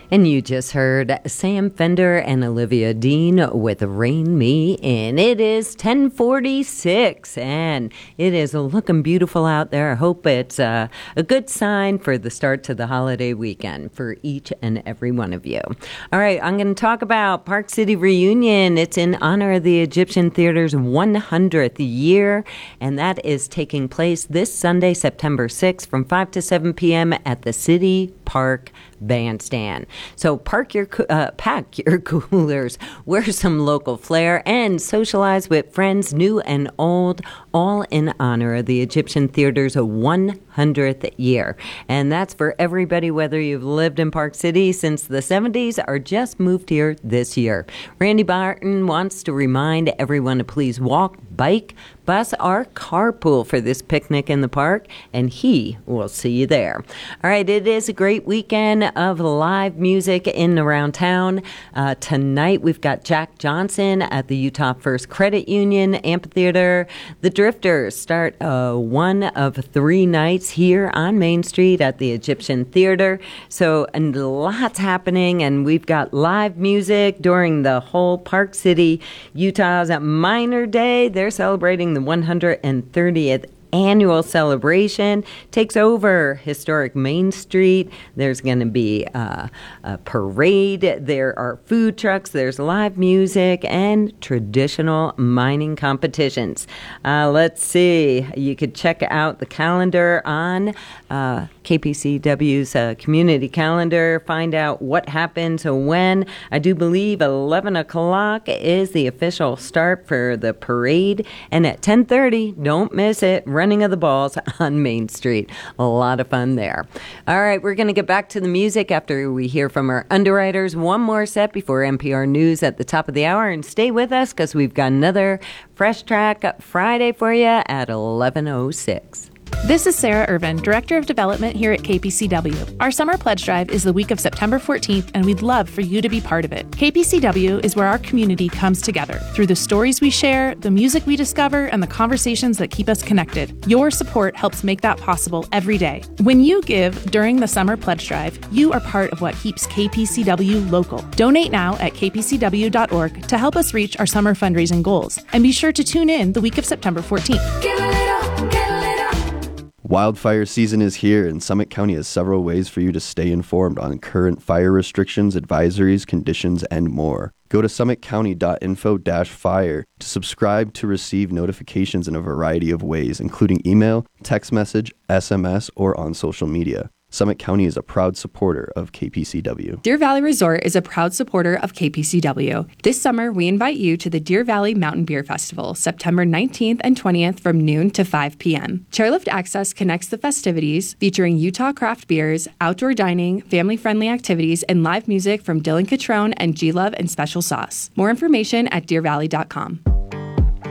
And you just heard Sam Fender and Olivia Dean with Rain Me In. It is 10:46 and it is looking beautiful out there. I hope it's a good sign for the start to the holiday weekend for each and every one of you. All right, I'm going to talk about Park City Reunion. It's in honor of the Egyptian Theater's 100th year, and that is taking place this Sunday, September 6th from 5 to 7 p.m. at the City Park Bandstand. So pack your coolers, wear some local flair, and socialize with friends new and old, all in honor of the Egyptian Theater's 100th year. And that's for everybody, whether you've lived in Park City since the 70s or just moved here this year. Randy Barton wants to remind everyone to please walk, bike, bus, or carpool for this picnic in the park, and he will see you there. All right, it is a great weekend of live music in and around town. Tonight we've got Jack Johnson at the Utah First Credit Union Amphitheater. The Drifters start one of 3 nights here on Main Street at the Egyptian Theater. So and lots happening, and we've got live music during the whole Park City, Utah's Minor Day. They're celebrating the 130th annual celebration. Takes over historic Main Street. There's going to be a parade. There are food trucks. There's live music and traditional mining competitions. Let's see. You could check out the calendar on KPCW's community calendar. Find out what happens when. I do believe 11 o'clock is the official start for the parade. And at 10:30, don't miss it, Running of the Balls on Main Street. A lot of fun there. All right, we're going to get back to the music after we hear from our underwriters. One more set before NPR News at the top of the hour. And stay with us because we've got another Fresh Track Friday for you at 11:06. This is Sarah Irvin, Director of Development here at KPCW. Our summer pledge drive is the week of September 14th, and we'd love for you to be part of it. KPCW is where our community comes together through the stories we share, the music we discover, and the conversations that keep us connected. Your support helps make that possible every day. When you give during the summer pledge drive, you are part of what keeps KPCW local. Donate now at kpcw.org to help us reach our summer fundraising goals. And be sure to tune in the week of September 14th. Give a little, get a little. Wildfire season is here, and Summit County has several ways for you to stay informed on current fire restrictions, advisories, conditions, and more. Go to summitcounty.info-fire to subscribe to receive notifications in a variety of ways, including email, text message, SMS, or on social media. Summit County is a proud supporter of KPCW. Deer Valley Resort is a proud supporter of KPCW. This summer, we invite you to the Deer Valley Mountain Beer Festival, September 19th and 20th from noon to 5 p.m. Chairlift Access connects the festivities, featuring Utah craft beers, outdoor dining, family-friendly activities, and live music from Dylan Catrone and G-Love and Special Sauce. More information at deervalley.com.